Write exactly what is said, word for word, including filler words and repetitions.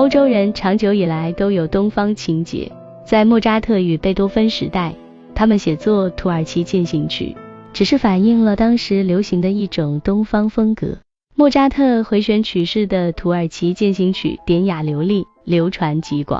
欧洲人长久以来都有东方情结，在莫扎特与贝多芬时代，他们写作土耳其进行曲，只是反映了当时流行的一种东方风格。莫扎特回旋曲式的土耳其进行曲典雅流利，流传极广。